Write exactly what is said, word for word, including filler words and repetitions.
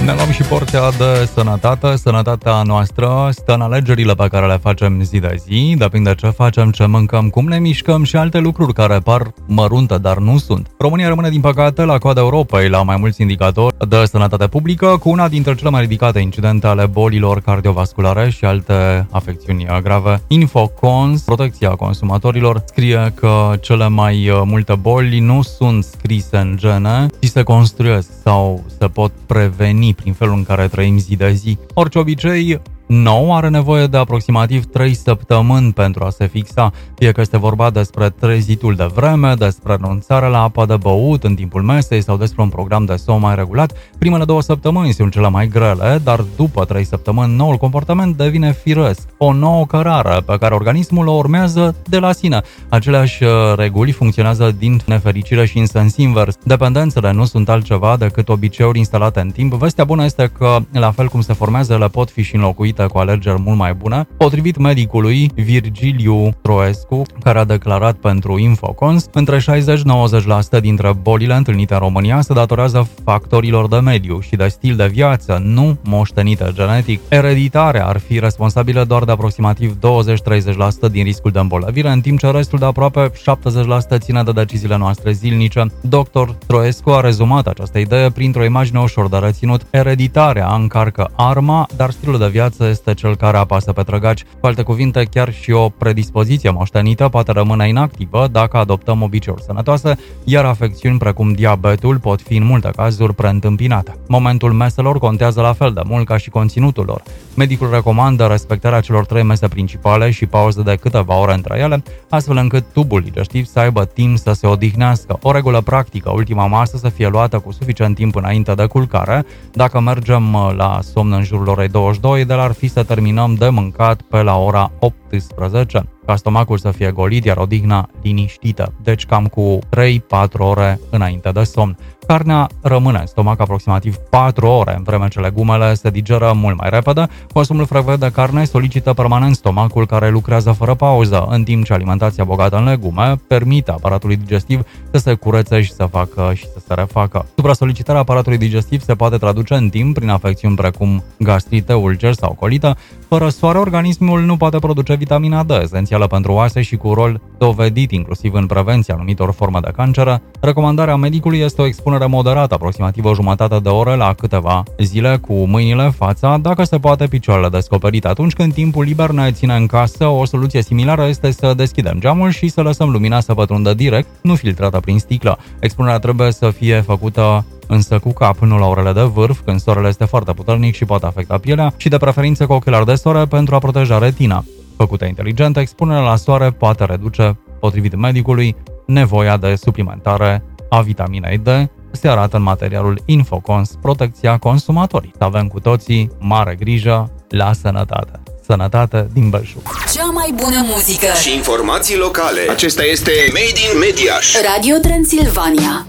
Ne luăm și porția de sănătate. Sănătatea noastră stă în alegerile pe care le facem zi de zi. Depinde ce facem, ce mâncăm, cum ne mișcăm și alte lucruri care par mărunte, dar nu sunt. România rămâne, din păcate, la coada Europei la mai mulți indicatori de sănătate publică, cu una dintre cele mai ridicate incidente ale bolilor cardiovasculare și alte afecțiuni grave. Infocons, protecția consumatorilor, scrie că cele mai multe boli nu sunt scrise în gene, ci se construiesc sau se pot preveni prin felul în care trăim zi de zi. Orice obicei nou are nevoie de aproximativ trei săptămâni pentru a se fixa, fie că este vorba despre trezitul de vreme, despre renunțarea la apa de băut în timpul mesei sau despre un program de somn mai regulat. Primele două săptămâni sunt cele mai grele, dar după trei săptămâni noul comportament devine firesc, o nouă cărare pe care organismul o urmează de la sine. Aceleași reguli funcționează din nefericire și în sens invers. Dependențele nu sunt altceva decât obiceiuri instalate în timp. Vestea bună este că, la fel cum se formează, ele pot fi și înlocuite cu alegeri mult mai bune. Potrivit medicului Virgiliu Troescu, care a declarat pentru Infocons, între șaizeci-nouăzeci la sută dintre bolile întâlnite în România se datorează factorilor de mediu și de stil de viață, nu moștenite genetic. Ereditarea ar fi responsabilă doar de aproximativ douăzeci-treizeci la sută din riscul de îmbolnăvire, în timp ce restul de aproape șaptezeci la sută ține de deciziile noastre zilnice. doctor Troescu a rezumat această idee printr-o imagine ușor de reținut. Ereditarea încarcă arma, dar stilul de viață este cel care apasă pe trăgaci. Cu alte cuvinte, chiar și o predispoziție moștenită poate rămâne inactivă dacă adoptăm obiceiuri sănătoase, iar afecțiuni precum diabetul pot fi în multe cazuri preîntâmpinate. Momentul meselor contează la fel de mult ca și conținutul lor. Medicul recomandă respectarea celor trei mese principale și pauze de câteva ore între ele, astfel încât tubul digestiv să aibă timp să se odihnească. O regulă practică, ultima masă să fie luată cu suficient timp înainte de culcare. Dacă mergem la somn în jurul orei douăzeci și două, de la ar fi să terminăm de mâncat pe la ora optsprezece, ca stomacul să fie golit, iar odihna liniștită, deci cam cu trei-patru ore înainte de somn. Carnea rămâne în stomac aproximativ patru ore, în vreme ce legumele se digeră mult mai repede. Consumul frecvent de carne solicită permanent stomacul, care lucrează fără pauză, în timp ce alimentația bogată în legume permite aparatului digestiv să se curețe și să facă și să se refacă. Supra-solicitarea aparatului digestiv se poate traduce în timp prin afecțiuni precum gastrite, ulceri sau colită. Fără soare, organismul nu poate produce vitamina D, esențială pentru oase și cu rol dovedit inclusiv în prevenția anumitor forme de cancer. Recomandarea medicului este o expunere moderată, aproximativ o jumătate de oră la câteva zile, cu mâinile, fața, dacă se poate picioarele descoperite. Atunci când timpul liber ne ține în casă, o soluție similară este să deschidem geamul și să lăsăm lumina să pătrundă direct, nu filtrată prin sticlă. Expunerea trebuie să fie făcută însă cu cap, nu la orele de vârf, când soarele este foarte puternic și poate afecta pielea, și de preferință cu ochelari de soare pentru a proteja retina. Făcută inteligent, expunerea la soare poate reduce, potrivit medicului, nevoia de suplimentare a vitaminei D. Se arată în materialul Infocons, protecția consumatorii. Să avem cu toții mare grijă la sănătate. Sănătate din Belșug. Cea mai bună muzică și informații locale. Acesta este Made in Mediaș. Radio Transilvania.